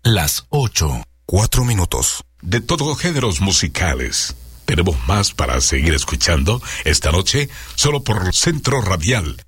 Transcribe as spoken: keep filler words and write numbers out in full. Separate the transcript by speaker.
Speaker 1: las ocho, cuatro minutos.
Speaker 2: De todos géneros musicales. Tenemos más para seguir escuchando esta noche, solo por Centro Radial